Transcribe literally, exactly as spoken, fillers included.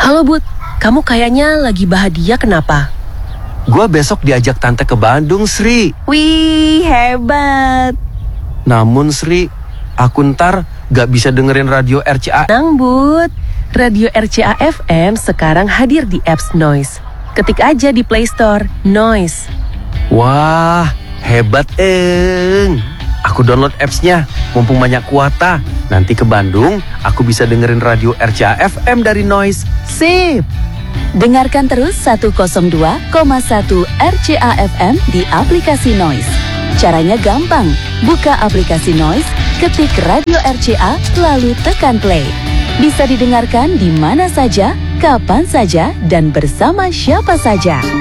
Halo Bud, kamu kayaknya lagi bahagia kenapa? Gua besok diajak tante ke Bandung, Sri. Wih, hebat. Namun Sri, aku ntar gak bisa dengerin radio R C A. Tenang Bud, radio R C A F M sekarang hadir di apps Noise. Ketik aja di Play Store, Noise. Wah, hebat Eng. Aku download apps-nya, mumpung banyak kuota. Nanti ke Bandung, aku bisa dengerin radio R C A F M dari Noise. Sip! Dengarkan terus seratus dua koma satu R C A F M di aplikasi Noise. Caranya gampang, buka aplikasi Noise, ketik radio R C A, lalu tekan play. Bisa didengarkan di mana saja, kapan saja, dan bersama siapa saja.